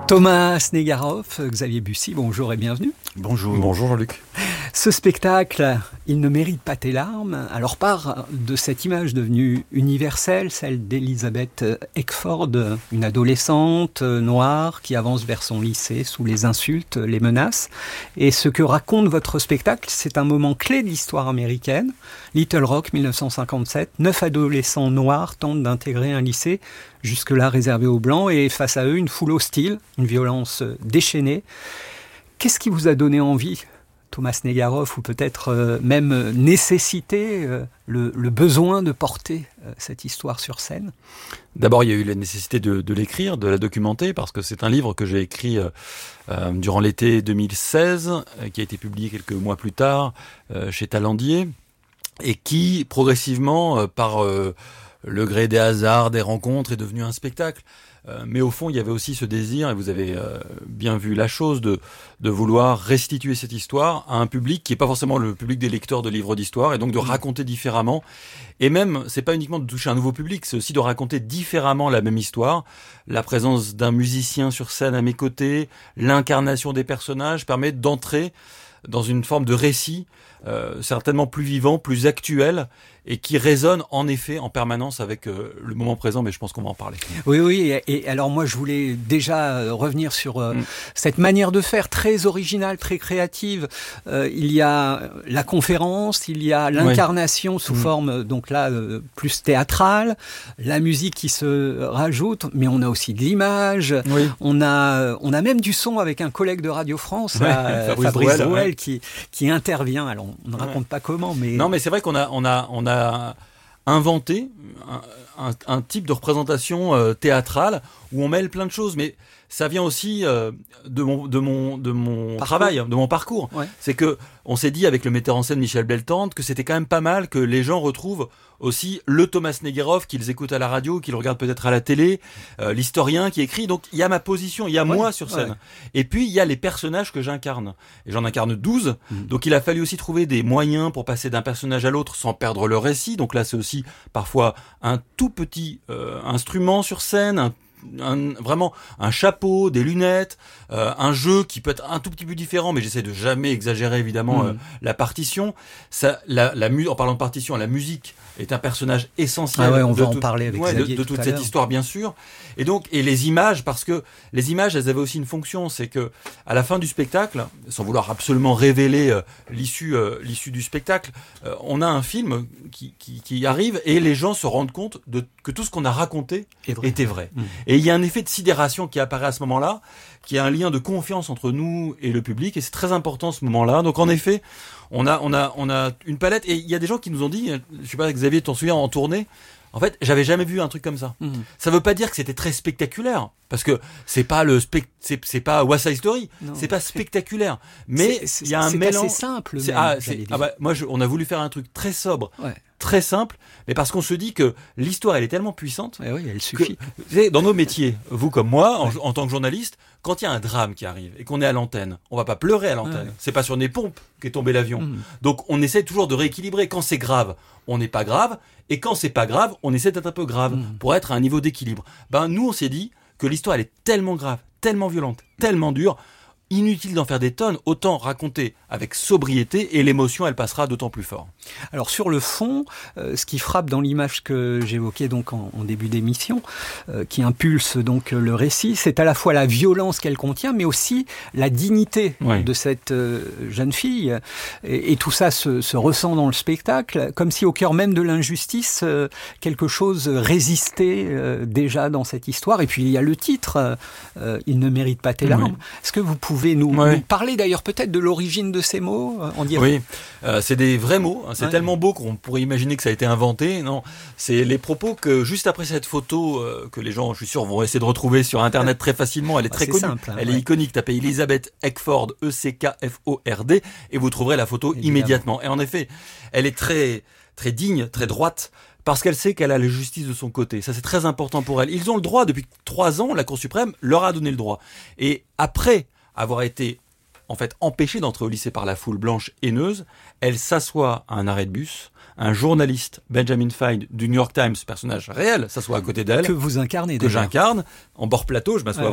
Thomas Snegarov, Xavier Bussy, bonjour et bienvenue. Bonjour. Bonjour Jean-Luc. Ce spectacle, il ne mérite pas tes larmes. Alors part de cette image devenue universelle, celle d'Elizabeth Eckford, une adolescente noire qui avance vers son lycée sous les insultes, les menaces. Et ce que raconte votre spectacle, c'est un moment clé de l'histoire américaine. Little Rock, 1957, 9 adolescents noirs tentent d'intégrer un lycée jusque-là réservé aux Blancs, et face à eux, une foule hostile, une violence déchaînée. Qu'est-ce qui vous a donné envie, Thomas Snegarov, ou peut-être même nécessité, le besoin de porter cette histoire sur scène ? D'abord, il y a eu la nécessité de l'écrire, de la documenter, parce que c'est un livre que j'ai écrit durant l'été 2016, qui a été publié quelques mois plus tard chez Talendier, et qui, progressivement, par le gré des hasards, des rencontres, est devenu un spectacle. Mais au fond, il y avait aussi ce désir, et vous avez bien vu la chose, de vouloir restituer cette histoire à un public qui n'est pas forcément le public des lecteurs de livres d'histoire, et donc de raconter différemment. Et même, c'est pas uniquement de toucher un nouveau public, c'est aussi de raconter différemment la même histoire. La présence d'un musicien sur scène à mes côtés, l'incarnation des personnages permet d'entrer dans une forme de récit certainement plus vivant, plus actuel, et qui résonne en effet en permanence avec le moment présent, mais je pense qu'on va en parler. Oui, et alors moi je voulais déjà revenir sur cette manière de faire très originale, très créative. Il y a la conférence, il y a l'incarnation sous forme, donc là, plus théâtrale, la musique qui se rajoute, mais on a aussi de l'image, on a même du son avec un collègue de Radio France, Fabrice Drouel, qui intervient. Alors on ne raconte pas comment, mais... Non, mais c'est vrai qu'on a inventé un type de représentation théâtrale où on mêle plein de choses, mais ça vient aussi de mon travail, de mon parcours. Ouais. C'est que on s'est dit avec le metteur en scène Michel Beltante que c'était quand même pas mal que les gens retrouvent aussi le Thomas Snegarov qu'ils écoutent à la radio, qu'ils regardent peut-être à la télé, l'historien qui écrit. Donc il y a ma position, il y a moi sur scène. Ouais. Et puis il y a les personnages que j'incarne. Et j'en incarne 12. Donc il a fallu aussi trouver des moyens pour passer d'un personnage à l'autre sans perdre le récit. Donc là c'est aussi parfois un tout petit instrument sur scène, vraiment un chapeau, des lunettes, un jeu qui peut être un tout petit peu différent, mais j'essaie de jamais exagérer évidemment la partition. Ça, en parlant de partition, la musique est un personnage essentiel. On va en parler avec Xavier de toute cette histoire, bien sûr. Et donc, et les images, parce que les images, elles avaient aussi une fonction, c'est que à la fin du spectacle, sans vouloir absolument révéler l'issue du spectacle, on a un film qui arrive et les gens se rendent compte que tout ce qu'on a raconté était vrai. Et il y a un effet de sidération qui apparaît à ce moment-là, qui a un lien de confiance entre nous et le public, et c'est très important ce moment-là. Donc en effet, on a une palette, et il y a des gens qui nous ont dit, je sais pas, Xavier, t'en souviens, en tournée, en fait, j'avais jamais vu un truc comme ça. Ça veut pas dire que c'était très spectaculaire, parce que c'est pas c'est pas West Side Story, c'est pas spectaculaire, mais il y a un mélange. C'est simple. On a voulu faire un truc très sobre. Très simple, mais parce qu'on se dit que l'histoire elle est tellement puissante. Elle suffit. Dans nos métiers, vous comme moi, en tant que journaliste, quand il y a un drame qui arrive et qu'on est à l'antenne, on va pas pleurer à l'antenne. C'est pas sur des pompes qu'est tombé l'avion. Donc on essaie toujours de rééquilibrer. Quand c'est grave, on n'est pas grave, et quand c'est pas grave, on essaie d'être un peu grave pour être à un niveau d'équilibre. Nous on s'est dit que l'histoire elle est tellement grave, tellement violente, tellement dure. Inutile d'en faire des tonnes, autant raconter avec sobriété et l'émotion elle passera d'autant plus fort. Alors sur le fond, ce qui frappe dans l'image que j'évoquais donc en début d'émission, qui impulse donc le récit, c'est à la fois la violence qu'elle contient, mais aussi la dignité de cette jeune fille. Et tout ça se ressent dans le spectacle, comme si au cœur même de l'injustice, quelque chose résistait déjà dans cette histoire. Et puis il y a le titre, Il ne mérite pas tes larmes. Est-ce que vous pouvez nous parler d'ailleurs peut-être de l'origine de ces mots, en dire? Oui, c'est des vrais mots. C'est tellement beau qu'on pourrait imaginer que ça a été inventé. Non, c'est les propos que juste après cette photo que les gens, je suis sûr, vont essayer de retrouver sur Internet très facilement. Elle est très connue. Simple, elle est iconique. Tapez Elizabeth Eckford, Eckford, et vous trouverez la photo immédiatement. Et en effet, elle est très très digne, très droite. Parce qu'elle sait qu'elle a la justice de son côté. Ça, c'est très important pour elle. Ils ont le droit, depuis 3 ans, la Cour suprême leur a donné le droit. Et après avoir été, en fait, empêchée d'entrer au lycée par la foule blanche haineuse, elle s'assoit à un arrêt de bus. Un journaliste, Benjamin Fine, du New York Times, personnage réel, s'assoit à côté d'elle. Que vous incarnez déjà. Que j'incarne. En bord plateau, je m'assois